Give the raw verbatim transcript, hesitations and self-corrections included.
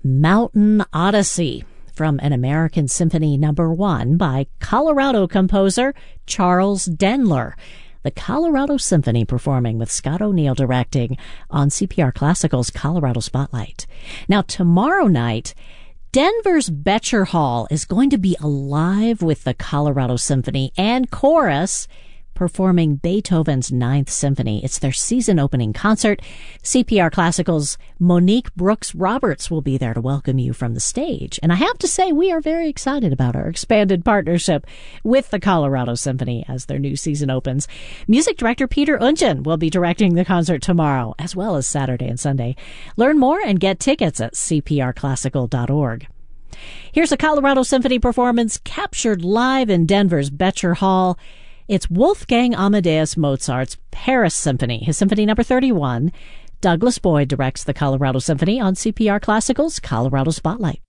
Mountain Odyssey from An American Symphony Number One by Colorado composer Charles Denler. The Colorado Symphony performing with Scott O'Neill directing on C P R Classical's Colorado Spotlight. Now, tomorrow night, Denver's Betcher Hall is going to be alive with the Colorado Symphony and chorus performing Beethoven's Ninth Symphony. It's their season opening concert. C P R Classical's Monique Brooks Roberts will be there to welcome you from the stage. And I have to say, we are very excited about our expanded partnership with the Colorado Symphony as their new season opens. Music director Peter Ungen will be directing the concert tomorrow, as well as Saturday and Sunday. Learn more and get tickets at c p r classical dot org. Here's a Colorado Symphony performance captured live in Denver's Betcher Hall. It's Wolfgang Amadeus Mozart's Paris Symphony, his Symphony Number thirty-one. Douglas Boyd directs the Colorado Symphony on C P R Classical's Colorado Spotlight.